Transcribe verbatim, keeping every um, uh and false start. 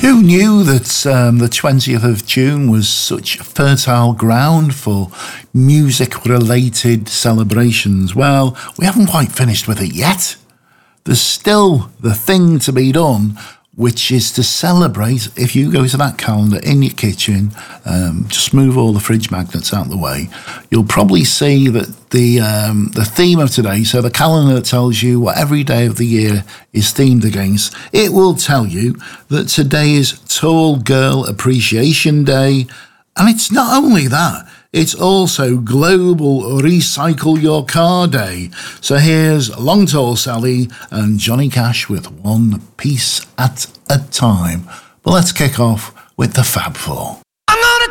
Who knew that um, the twentieth of June was such fertile ground for music-related celebrations? Well, we haven't quite finished with it yet. There's still the thing to be done, which is to celebrate. If you go to that calendar in your kitchen, um, just move all the fridge magnets out of the way, you'll probably see that the um, the theme of today, so the calendar that tells you what every day of the year is themed against, it will tell you that today is Tall Girl Appreciation Day. And it's not only that, it's also Global Recycle Your Car Day. So here's Long Tall Sally and Johnny Cash with One Piece at a Time. But let's kick off with the Fab Four.